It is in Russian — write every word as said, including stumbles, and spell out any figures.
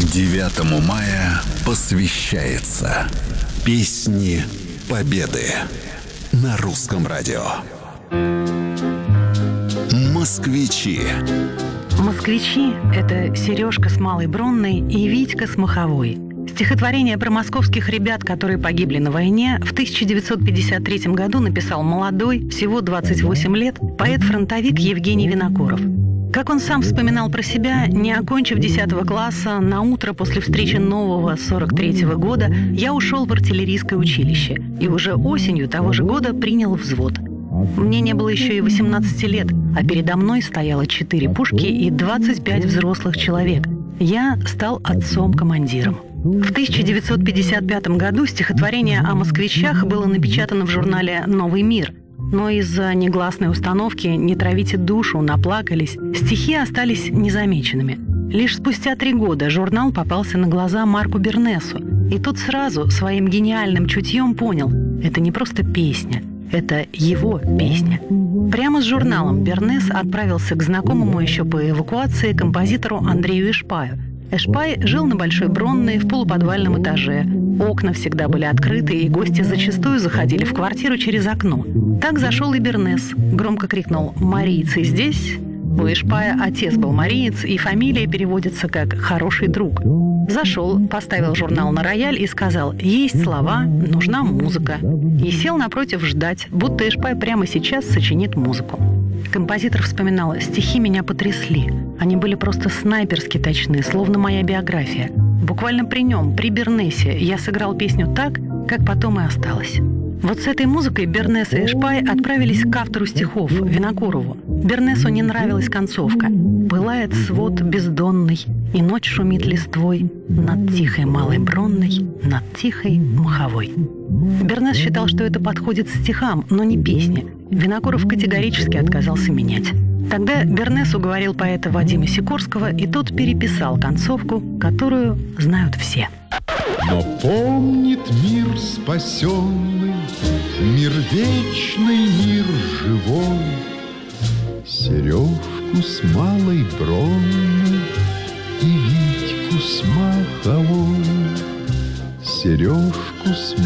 девятому мая посвящается Песни Победы на Русском радио. Москвичи. Москвичи — это Сережка с Малой Бронной и Витька с Маховой. Стихотворение про московских ребят, которые погибли на войне, в тысяча девятьсот пятьдесят третьем году написал молодой, всего двадцать восемь лет, поэт-фронтовик Евгений Винокуров. Как он сам вспоминал про себя, не окончив десятого класса, на утро после встречи нового сорок третьего года я ушел в артиллерийское училище и уже осенью того же года принял взвод. Мне не было еще и восемнадцати лет, а передо мной стояло четыре пушки и двадцать пять взрослых человек. Я стал отцом-командиром. В тысяча девятьсот пятьдесят пятом году стихотворение о москвичах было напечатано в журнале «Новый мир». Но из-за негласной установки «Не травите душу», наплакались, стихи остались незамеченными. Лишь спустя три года журнал попался на глаза Марку Бернесу, и тот сразу своим гениальным чутьем понял – это не просто песня, это его песня. Прямо с журналом Бернес отправился к знакомому еще по эвакуации композитору Андрею Эшпаю. Эшпай жил на Большой Бронной в полуподвальном этаже. Окна всегда были открыты, и гости зачастую заходили в квартиру через окно. Так зашел и Бернес. Громко крикнул: «Марийцы здесь?» У Эшпая отец был мариец, и фамилия переводится как «хороший друг». Зашел, поставил журнал на рояль и сказал: «Есть слова, нужна музыка». И сел напротив ждать, будто Эшпай прямо сейчас сочинит музыку. Композитор вспоминал: «Стихи меня потрясли. Они были просто снайперски точны, словно моя биография. Буквально при нем, при Бернесе, я сыграл песню так, как потом и осталось». Вот с этой музыкой Бернес и Эшпай отправились к автору стихов, Винокурову. Бернесу не нравилась концовка. «Пылает свод бездонный, и ночь шумит листвой над тихой Малой Бронной, над тихой Маховой». Бернес считал, что это подходит стихам, но не песне. Винокуров категорически отказался менять. Тогда Бернес уговорил поэта Вадима Сикорского, и тот переписал концовку, которую знают все. Но помнит мир спасенный, мир вечный, мир живой, Сережку с Малой Бронной и Витьку с Маховой, Сережку с